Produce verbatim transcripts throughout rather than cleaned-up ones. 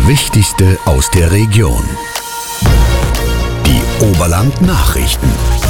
Wichtigste aus der Region. Die Oberland-Nachrichten.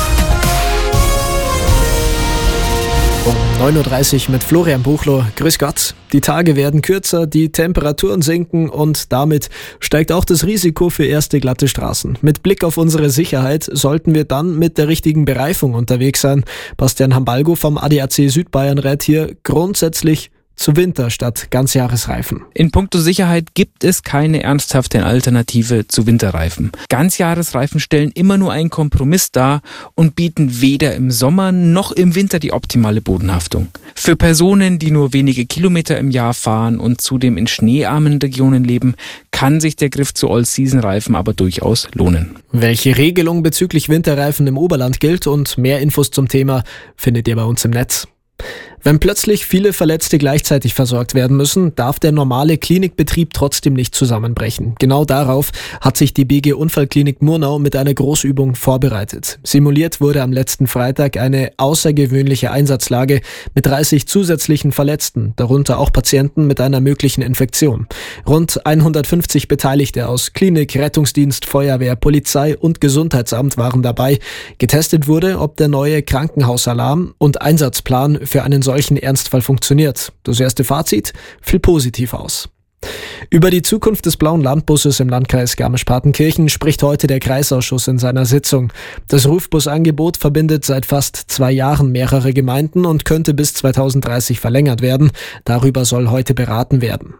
Um neun Uhr dreißig mit Florian Buchloh. Grüß Gott. Die Tage werden kürzer, die Temperaturen sinken und damit steigt auch das Risiko für erste glatte Straßen. Mit Blick auf unsere Sicherheit sollten wir dann mit der richtigen Bereifung unterwegs sein. Bastian Hambalgo vom A D A C Südbayern rät hier grundsätzlich zu Winter statt Ganzjahresreifen. In puncto Sicherheit gibt es keine ernsthafte Alternative zu Winterreifen. Ganzjahresreifen stellen immer nur einen Kompromiss dar und bieten weder im Sommer noch im Winter die optimale Bodenhaftung. Für Personen, die nur wenige Kilometer im Jahr fahren und zudem in schneearmen Regionen leben, kann sich der Griff zu All-Season-Reifen aber durchaus lohnen. Welche Regelung bezüglich Winterreifen im Oberland gilt und mehr Infos zum Thema findet ihr bei uns im Netz. Wenn plötzlich viele Verletzte gleichzeitig versorgt werden müssen, darf der normale Klinikbetrieb trotzdem nicht zusammenbrechen. Genau darauf hat sich die B G Unfallklinik Murnau mit einer Großübung vorbereitet. Simuliert wurde am letzten Freitag eine außergewöhnliche Einsatzlage mit dreißig zusätzlichen Verletzten, darunter auch Patienten mit einer möglichen Infektion. Rund hundertfünfzig Beteiligte aus Klinik, Rettungsdienst, Feuerwehr, Polizei und Gesundheitsamt waren dabei. Getestet wurde, ob der neue Krankenhausalarm und Einsatzplan für einen solchen Ernstfall funktioniert. Das erste Fazit fiel positiv aus. Über die Zukunft des blauen Landbusses im Landkreis Garmisch-Partenkirchen spricht heute der Kreisausschuss in seiner Sitzung. Das Rufbusangebot verbindet seit fast zwei Jahren mehrere Gemeinden und könnte bis zweitausenddreißig verlängert werden. Darüber soll heute beraten werden.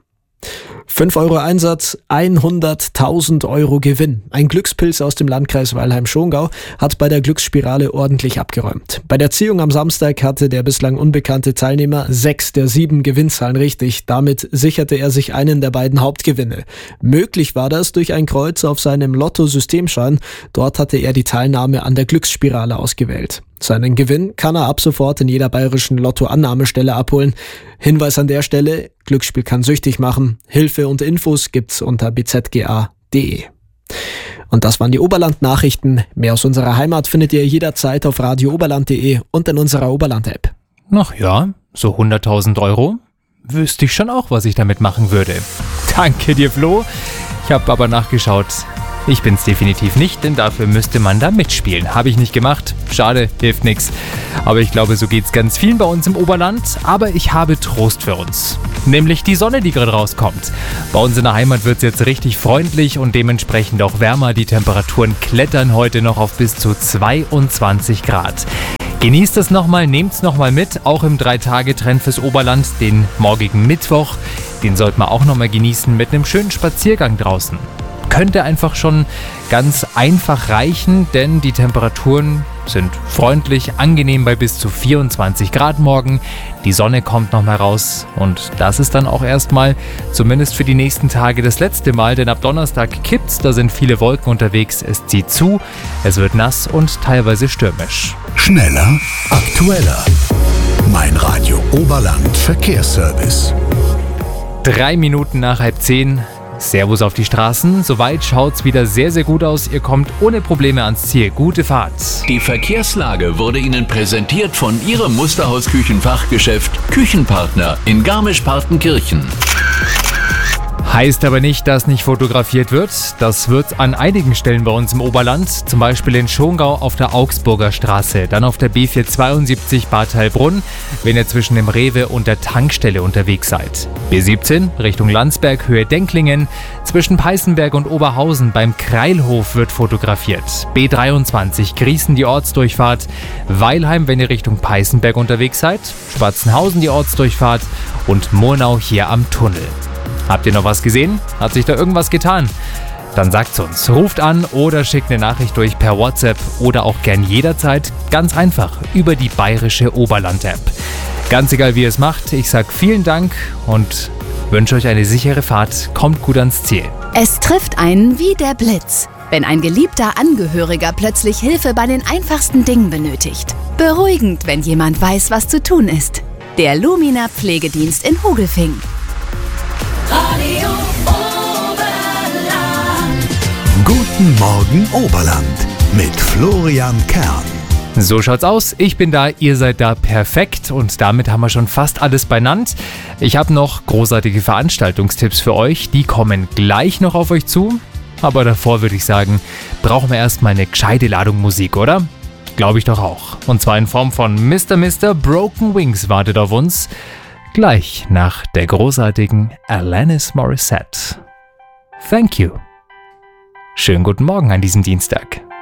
fünf Euro Einsatz, hunderttausend Euro Gewinn. Ein Glückspilz aus dem Landkreis Weilheim-Schongau hat bei der Glücksspirale ordentlich abgeräumt. Bei der Ziehung am Samstag hatte der bislang unbekannte Teilnehmer sechs der sieben Gewinnzahlen richtig. Damit sicherte er sich einen der beiden Hauptgewinne. Möglich war das durch ein Kreuz auf seinem Lotto-Systemschein. Dort hatte er die Teilnahme an der Glücksspirale ausgewählt. Seinen Gewinn kann er ab sofort in jeder bayerischen Lotto-Annahmestelle abholen. Hinweis an der Stelle, Glücksspiel kann süchtig machen. Hilfe und Infos gibt's unter b z g a punkt d e. Und das waren die Oberland-Nachrichten. Mehr aus unserer Heimat findet ihr jederzeit auf radio oberland punkt d e und in unserer Oberland-App. Ach ja, so hunderttausend Euro? Wüsste ich schon auch, was ich damit machen würde. Danke dir, Flo. Ich habe aber nachgeschaut. Ich bin's definitiv nicht, denn dafür müsste man da mitspielen. Habe ich nicht gemacht. Schade, hilft nix. Aber ich glaube, so geht's ganz vielen bei uns im Oberland. Aber ich habe Trost für uns. Nämlich die Sonne, die gerade rauskommt. Bei uns in der Heimat wird's jetzt richtig freundlich und dementsprechend auch wärmer. Die Temperaturen klettern heute noch auf bis zu zweiundzwanzig Grad. Genießt es nochmal, nehmt's nochmal mit, auch im drei Tage Trend fürs Oberland, den morgigen Mittwoch. Den sollte man auch nochmal genießen mit einem schönen Spaziergang draußen. Könnte einfach schon ganz einfach reichen, denn die Temperaturen sind freundlich, angenehm bei bis zu vierundzwanzig Grad morgen. Die Sonne kommt nochmal raus und das ist dann auch erstmal, zumindest für die nächsten Tage, das letzte Mal, denn ab Donnerstag kippt's, da sind viele Wolken unterwegs, es zieht zu, es wird nass und teilweise stürmisch. Schneller, aktueller. Mein Radio Oberland Verkehrsservice. Drei Minuten nach halb zehn. Servus auf die Straßen. Soweit schaut's wieder sehr, sehr gut aus. Ihr kommt ohne Probleme ans Ziel. Gute Fahrt. Die Verkehrslage wurde Ihnen präsentiert von Ihrem Musterhaus-Küchenfachgeschäft Küchenpartner in Garmisch-Partenkirchen. Heißt aber nicht, dass nicht fotografiert wird. Das wird an einigen Stellen bei uns im Oberland, zum Beispiel in Schongau auf der Augsburger Straße, dann auf der B vierhundertzweiundsiebzig Bad Heilbrunn, wenn ihr zwischen dem Rewe und der Tankstelle unterwegs seid. B siebzehn Richtung Landsberg, Höhe Denklingen, zwischen Peißenberg und Oberhausen beim Kreilhof wird fotografiert. B dreiundzwanzig Griesen die Ortsdurchfahrt, Weilheim, wenn ihr Richtung Peißenberg unterwegs seid, Spatzenhausen die Ortsdurchfahrt und Murnau hier am Tunnel. Habt ihr noch was gesehen? Hat sich da irgendwas getan? Dann sagt's uns. Ruft an oder schickt eine Nachricht durch per WhatsApp oder auch gern jederzeit ganz einfach über die bayerische Oberland-App. Ganz egal, wie ihr es macht, ich sag vielen Dank und wünsche euch eine sichere Fahrt. Kommt gut ans Ziel. Es trifft einen wie der Blitz, wenn ein geliebter Angehöriger plötzlich Hilfe bei den einfachsten Dingen benötigt. Beruhigend, wenn jemand weiß, was zu tun ist. Der Lumina Pflegedienst in Hogelfing. Radio Oberland. Guten Morgen Oberland mit Florian Kern. So schaut's aus. Ich bin da, ihr seid da, perfekt. Und damit haben wir schon fast alles benannt. Ich habe noch großartige Veranstaltungstipps für euch. Die kommen gleich noch auf euch zu. Aber davor würde ich sagen, brauchen wir erstmal eine gescheite Ladung Musik, oder? Glaube ich doch auch. Und zwar in Form von Mister Mister Broken Wings wartet auf uns. Gleich nach der großartigen Alanis Morissette. Thank you. Schönen guten Morgen an diesem Dienstag.